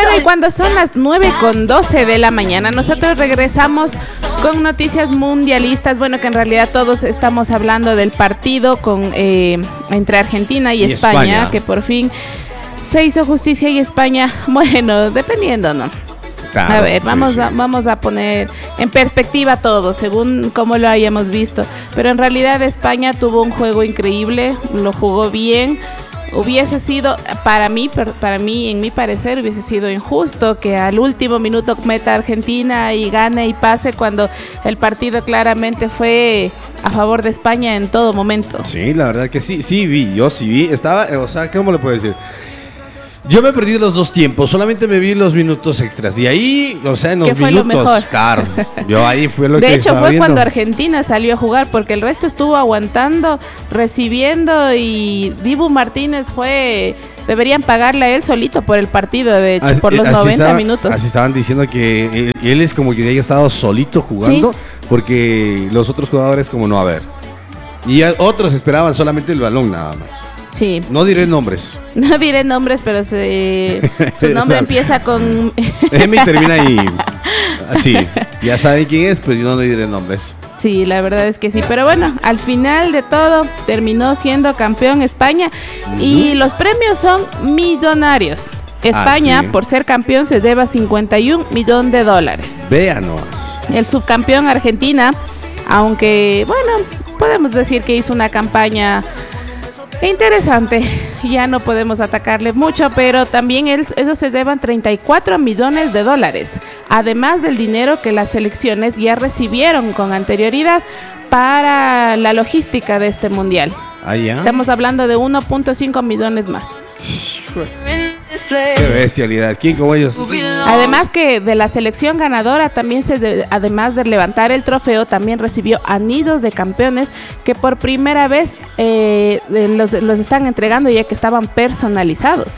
Bueno, y cuando son las 9:12 de la mañana, nosotros regresamos con noticias mundialistas. Bueno, que en realidad todos estamos hablando del partido entre Argentina y España, que por fin se hizo justicia y España, bueno, dependiendo, ¿no? Claro, a ver, vamos a poner en perspectiva todo, según como lo hayamos visto. Pero en realidad España tuvo un juego increíble, lo jugó bien. Hubiese sido, para mí, en mi parecer, hubiese sido injusto que al último minuto meta Argentina y gane y pase cuando el partido claramente fue a favor de España en todo momento. Sí, la verdad que sí vi, estaba, o sea, ¿cómo le puedo decir? Yo me perdí los dos tiempos, solamente me vi los minutos extras y ahí, o sea, en los fue minutos, lo mejor. Claro, yo ahí fue lo que de hecho estaba fue viendo. Cuando Argentina salió a jugar, porque el resto estuvo aguantando, recibiendo, y Dibu Martínez deberían pagarle a él solito por el partido, de hecho, por los 90 minutos. Así estaban diciendo que él es como que haya estado solito jugando, ¿sí? Porque los otros jugadores como no, a ver. Y otros esperaban solamente el balón nada más. Sí. No diré nombres. No diré nombres, pero su nombre empieza con M y termina ahí. Así. Ya saben quién es, pues yo no diré nombres. Sí, la verdad es que sí. Pero bueno, al final de todo terminó siendo campeón España. Y los premios son millonarios. España, por ser campeón, se lleva $51 millones. Véanos. El subcampeón Argentina, aunque, bueno, podemos decir que hizo una campaña interesante, ya no podemos atacarle mucho, pero también ellos se llevan $34 millones, además del dinero que las selecciones ya recibieron con anterioridad para la logística de este mundial. Estamos hablando de 1.5 millones más. Qué bestialidad, ¿quién como ellos? Además que de la selección ganadora también además de levantar el trofeo, también recibió anillos de campeones que por primera vez los están entregando, ya que estaban personalizados.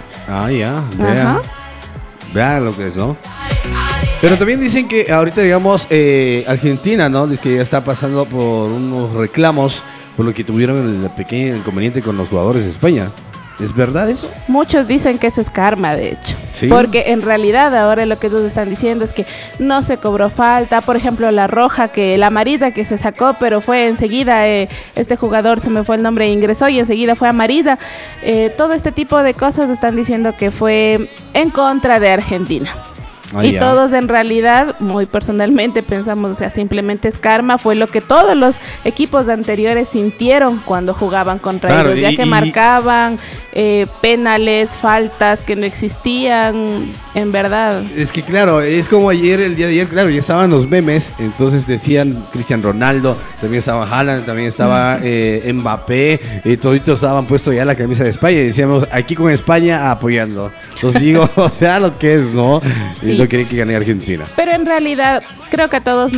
Vean lo que es, ¿no? Pero también dicen que ahorita, digamos, Argentina, ¿no? Dice que ya está pasando por unos reclamos por lo que tuvieron el pequeño inconveniente con los jugadores de España. ¿Es verdad eso? Muchos dicen que eso es karma, de hecho. ¿Sí? Porque en realidad ahora lo que ellos están diciendo es que no se cobró falta. Por ejemplo, la amarilla que se sacó, pero fue enseguida, este jugador, se me fue el nombre, ingresó y enseguida fue amarilla. Todo este tipo de cosas están diciendo que fue en contra de Argentina. Todos en realidad, muy personalmente pensamos, o sea, simplemente es karma, fue lo que todos los equipos anteriores sintieron cuando jugaban contra ellos, ya que marcaban penales, faltas que no existían, en verdad. Es que claro, es como el día de ayer, claro, ya estaban los memes, entonces decían Cristiano Ronaldo, también estaba Haaland, también estaba Mbappé, toditos estaban puesto ya la camisa de España y decíamos, aquí con España apoyando. Entonces digo, o sea, lo que es, ¿no? Sí. No quieren que gane Argentina. Pero en realidad, creo que a todos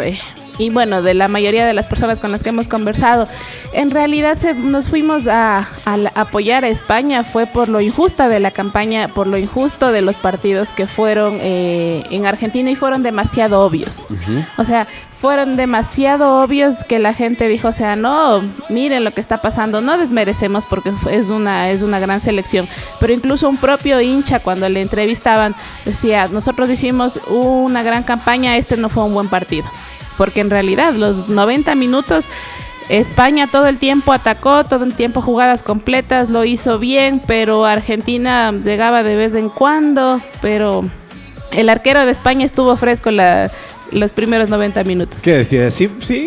y bueno, de la mayoría de las personas con las que hemos conversado, en realidad nos fuimos a apoyar a España, fue por lo injusta de la campaña, por lo injusto de los partidos que fueron en Argentina y fueron demasiado obvios. O sea, fueron demasiado obvios que la gente dijo, o sea, no, miren lo que está pasando, no desmerecemos porque es una gran selección, pero incluso un propio hincha cuando le entrevistaban decía, nosotros hicimos una gran campaña, no fue un buen partido, porque en realidad los 90 minutos España todo el tiempo atacó, todo el tiempo jugadas completas, lo hizo bien, pero Argentina llegaba de vez en cuando, pero el arquero de España estuvo fresco los primeros 90 minutos. ¿Qué decía? Sí.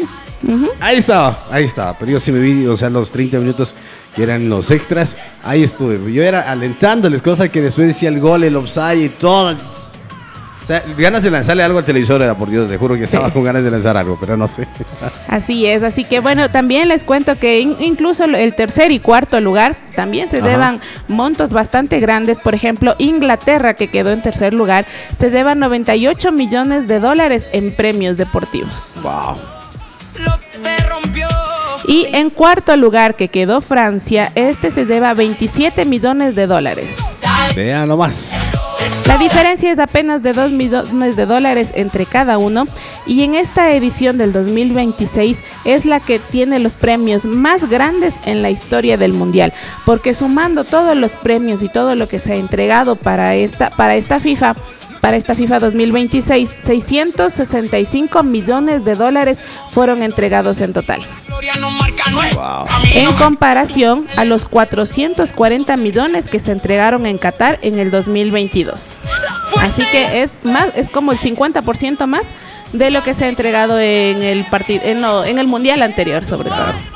Ahí estaba. Pero yo sí me vi, o sea, los 30 minutos que eran los extras, ahí estuve. Yo era alentándoles, cosa que después decía el gol, el offside y todo. O sea, ganas de lanzarle algo al televisor era, por Dios, te juro que estaba con ganas de lanzar algo, pero no sé. Así es, así que bueno, también les cuento que incluso el tercer y cuarto lugar también se llevan montos bastante grandes. Por ejemplo, Inglaterra, que quedó en tercer lugar, se lleva $98 millones en premios deportivos. Wow. Y en cuarto lugar, que quedó Francia, se lleva $27 millones. Vean nomás. La diferencia es apenas de 2 millones de dólares entre cada uno, y en esta edición del 2026 es la que tiene los premios más grandes en la historia del mundial, porque sumando todos los premios y todo lo que se ha entregado para esta FIFA 2026, 665 millones de dólares fueron entregados en total. Wow. En comparación a los 440 millones que se entregaron en Qatar en el 2022. Así que es como el 50% más de lo que se ha entregado en el mundial anterior, sobre todo.